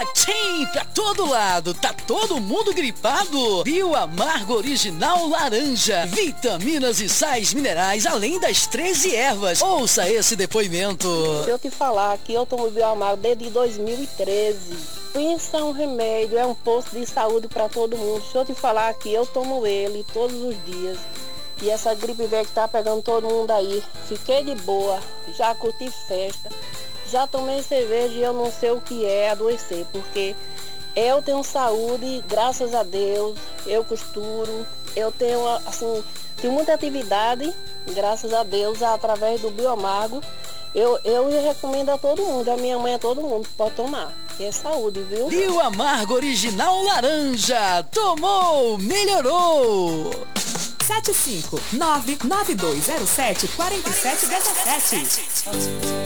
Tchim, pra todo lado, tá todo mundo gripado? Bioamargo Original Laranja, vitaminas e sais minerais, além das 13 ervas. Ouça esse depoimento. Se eu te falar que eu tomo Bioamargo desde 2013, pensa um remédio, é um posto de saúde para todo mundo. Se eu te falar que eu tomo ele todos os dias, e essa gripe velha que tá pegando todo mundo aí, fiquei de boa, já curti festa, já tomei cerveja e eu não sei o que é adoecer, porque eu tenho saúde, graças a Deus, eu costuro, eu tenho, assim, tenho muita atividade, graças a Deus, através do Bioamargo. Eu recomendo a todo mundo, a minha mãe, a todo mundo pode tomar, que é saúde, viu? Bioamargo Original Laranja, tomou, melhorou! 75992074717.